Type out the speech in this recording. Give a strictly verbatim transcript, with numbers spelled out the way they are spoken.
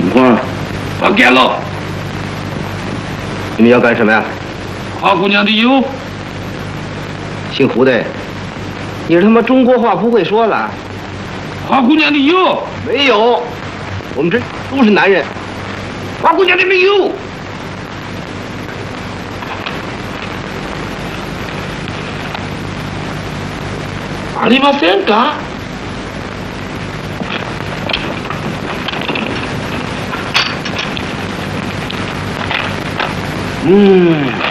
情况？ 不干了。 你们要干什么呀？ 花姑娘的油。 姓胡的，你是他妈中国话不会说了？ 花姑娘的油没有，我们这都是男人。 花姑娘的没有。ありませんか？ 嗯。